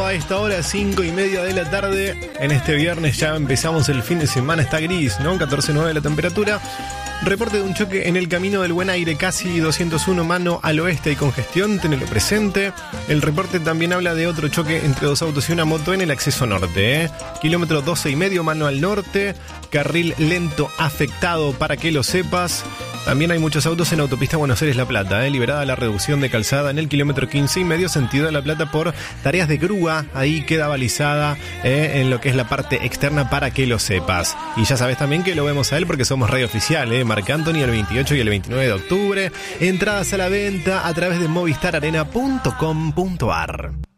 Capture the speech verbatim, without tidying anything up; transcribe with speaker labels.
Speaker 1: a esta hora, cinco y media de la tarde. En este viernes ya empezamos el fin de semana, está gris, ¿no? catorce nueve la temperatura. Reporte de un choque en el camino del Buen Aire, casi doscientos uno, mano al oeste y congestión, tenelo presente. El reporte también habla de otro choque entre dos autos y una moto en el acceso norte, ¿eh? Kilómetro doce y medio, mano al norte, carril lento afectado para que lo sepas. También hay muchos autos en autopista Buenos Aires-La Plata, ¿eh? Liberada la reducción de calzada en el kilómetro quince y medio, sentido de La Plata, por tareas de grúa. Ahí queda balizada ¿eh? en lo que es la parte externa, para que lo sepas. Y ya sabes también que lo vemos a él porque somos radio oficial, ¿eh? Marc Anthony el veintiocho y el veintinueve de octubre. Entradas a la venta a través de movistar arena punto com punto ar.